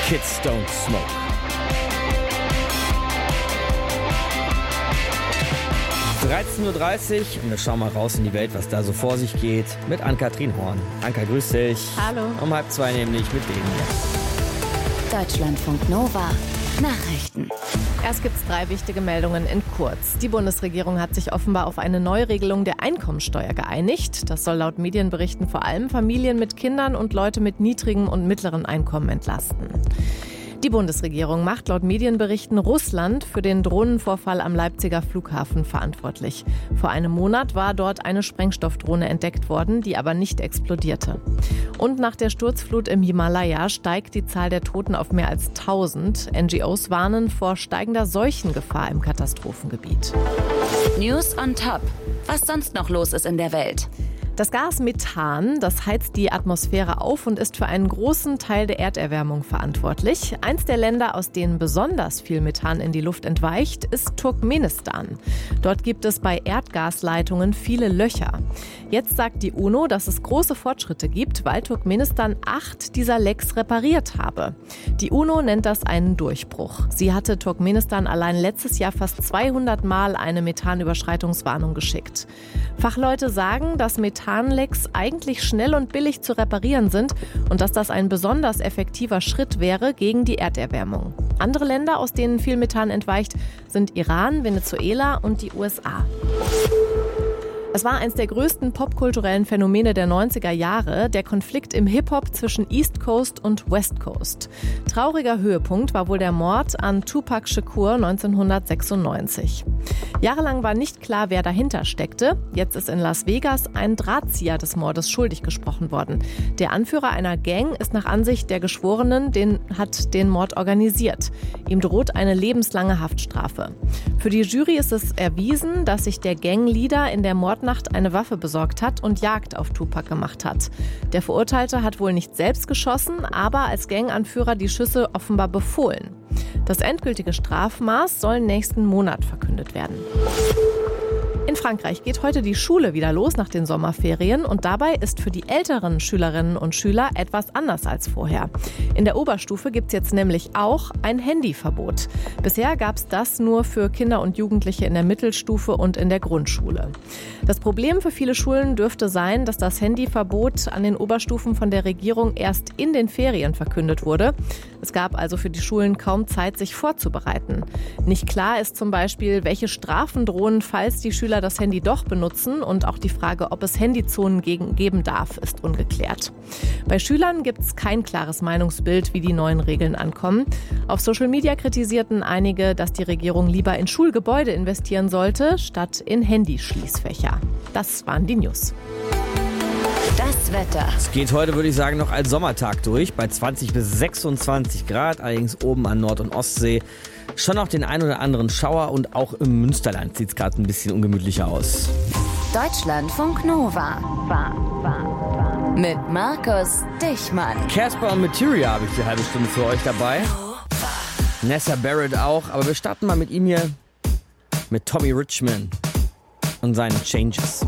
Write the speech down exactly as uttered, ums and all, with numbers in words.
Kids Don't Smoke. dreizehn Uhr dreißig und wir schauen mal raus in die Welt, was da so vor sich geht, mit Ann-Kathrin Horn. Anka, grüß dich. Hallo. Um halb zwei nämlich mit denen hier. Deutschlandfunk Nova. Nachrichten. Erst gibt es drei wichtige Meldungen in kurz. Die Bundesregierung hat sich offenbar auf eine Neuregelung der Einkommensteuer geeinigt. Das soll laut Medienberichten vor allem Familien mit Kindern und Leute mit niedrigem und mittleren Einkommen entlasten. Die Bundesregierung macht laut Medienberichten Russland für den Drohnenvorfall am Leipziger Flughafen verantwortlich. Vor einem Monat war dort eine Sprengstoffdrohne entdeckt worden, die aber nicht explodierte. Und nach der Sturzflut im Himalaya steigt die Zahl der Toten auf mehr als tausend. N G Os warnen vor steigender Seuchengefahr im Katastrophengebiet. News on Top. Was sonst noch los ist in der Welt? Das Gas Methan, das heizt die Atmosphäre auf und ist für einen großen Teil der Erderwärmung verantwortlich. Eins der Länder, aus denen besonders viel Methan in die Luft entweicht, ist Turkmenistan. Dort gibt es bei Erdgasleitungen viele Löcher. Jetzt sagt die UNO, dass es große Fortschritte gibt, weil Turkmenistan acht dieser Lecks repariert habe. Die UNO nennt das einen Durchbruch. Sie hatte Turkmenistan allein letztes Jahr fast zweihundert Mal eine Methanüberschreitungswarnung geschickt. Fachleute sagen, dass Methanlecks eigentlich schnell und billig zu reparieren sind und dass das ein besonders effektiver Schritt wäre gegen die Erderwärmung. Andere Länder, aus denen viel Methan entweicht, sind Iran, Venezuela und die U S A. Es war eines der größten popkulturellen Phänomene der neunziger Jahre, der Konflikt im Hip-Hop zwischen East Coast und West Coast. Trauriger Höhepunkt war wohl der Mord an Tupac Shakur neunzehnhundertsechsundneunzig. Jahrelang war nicht klar, wer dahinter steckte. Jetzt ist in Las Vegas ein Drahtzieher des Mordes schuldig gesprochen worden. Der Anführer einer Gang ist nach Ansicht der Geschworenen, den hat den Mord organisiert. Ihm droht eine lebenslange Haftstrafe. Für die Jury ist es erwiesen, dass sich der Gangleader in der Mordnacht eine Waffe besorgt hat und Jagd auf Tupac gemacht hat. Der Verurteilte hat wohl nicht selbst geschossen, aber als Ganganführer die Schüsse offenbar befohlen. Das endgültige Strafmaß soll nächsten Monat verkündet werden. In Frankreich geht heute die Schule wieder los nach den Sommerferien und dabei ist für die älteren Schülerinnen und Schüler etwas anders als vorher. In der Oberstufe gibt es jetzt nämlich auch ein Handyverbot. Bisher gab es das nur für Kinder und Jugendliche in der Mittelstufe und in der Grundschule. Das Problem für viele Schulen dürfte sein, dass das Handyverbot an den Oberstufen von der Regierung erst in den Ferien verkündet wurde. Es gab also für die Schulen kaum Zeit, sich vorzubereiten. Nicht klar ist zum Beispiel, welche Strafen drohen, falls die Schüler das Handy doch benutzen, und auch die Frage, ob es Handyzonen gegen, geben darf, ist ungeklärt. Bei Schülern gibt es kein klares Meinungsbild, wie die neuen Regeln ankommen. Auf Social Media kritisierten einige, dass die Regierung lieber in Schulgebäude investieren sollte, statt in Handyschließfächer. Das waren die News. Das Wetter. Es geht heute, würde ich sagen, noch als Sommertag durch, bei zwanzig bis sechsundzwanzig Grad, allerdings oben an Nord- und Ostsee. Schon noch den ein oder anderen Schauer und auch im Münsterland sieht es gerade ein bisschen ungemütlicher aus. Deutschlandfunk Nova. War, war, war. Mit Markus Dichmann. Casper und Materia habe ich die halbe Stunde für euch dabei. Nessa Barrett auch, aber wir starten mal mit ihm hier, mit Tommy Richman und seinen Changes.